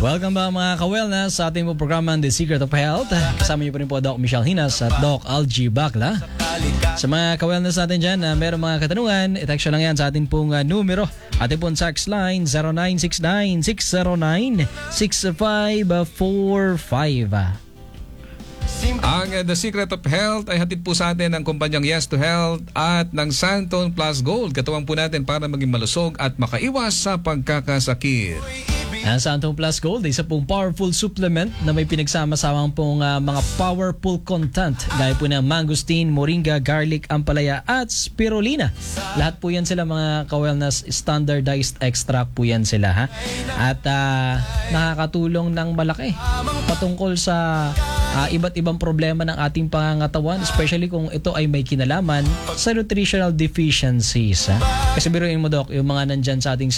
Welcome ba mga ka-wellness sa ating po programang The Secret of Health. Kasama niyo pa rin po Doc Michelle Hinas at Doc Algie Bacla. Sa mga ka-wellness natin dyan, meron mga katanungan, i-text lang yan sa ating pong numero. Ating pong text line 0969-609-6545. Ang The Secret of Health ay hatid po sa atin ng kumpanyang Yes to Health at ng Santon Plus Gold. Katuwang po natin para maging malusog at makaiwas sa pagkakasakit. Ang Santon Plus Gold, isa pong powerful supplement na may pinagsama-samang pong mga powerful content gaya po ng mangosteen, moringa, garlic, ampalaya at spirulina. Lahat po yan sila mga ka-wellness, standardized extract po yan sila. Ha? At nakakatulong ng malaki patungkol sa iba't ibang problema ng ating pangangatawan, especially kung ito ay may kinalaman sa nutritional deficiencies. Ha? Kasi biruin mo Doc, yung mga nandyan sa ating